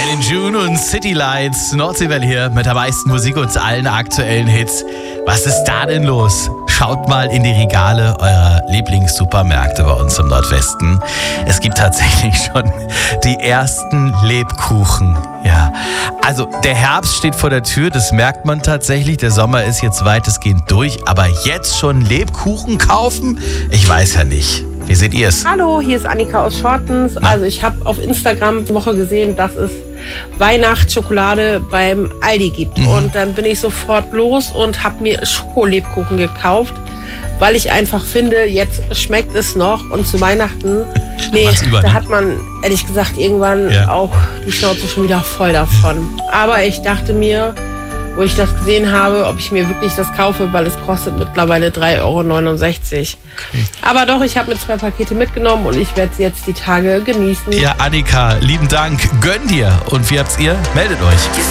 Celine June und City Lights. Nordseewelle hier mit der meisten Musik und allen aktuellen Hits. Was ist da denn los? Schaut mal in die Regale eurer Lieblingssupermärkte bei uns im Nordwesten. Es gibt tatsächlich schon die ersten Lebkuchen. Ja, also der Herbst steht vor der Tür, das merkt man tatsächlich. Der Sommer ist jetzt weitestgehend durch, aber jetzt schon Lebkuchen kaufen? Ich weiß ja nicht. Wie seht ihr es? Hallo, hier ist Annika aus Schortens. Also ich habe auf Instagram eine Woche gesehen, dass es Weihnachtsschokolade beim Aldi gibt. Und dann bin ich sofort los und habe mir Schokolebkuchen gekauft, weil ich einfach finde, jetzt schmeckt es noch. Und zu Weihnachten, da hat man ehrlich gesagt irgendwann auch die Schnauze schon wieder voll davon. Aber ich dachte mir, wo ich das gesehen habe, ob ich mir wirklich das kaufe, weil es kostet mittlerweile 3,69 €. Okay. Aber doch, ich habe mir 2 Pakete mitgenommen und ich werde sie jetzt die Tage genießen. Ja, Annika, lieben Dank. Gönn dir. Und wie habt's ihr? Meldet euch.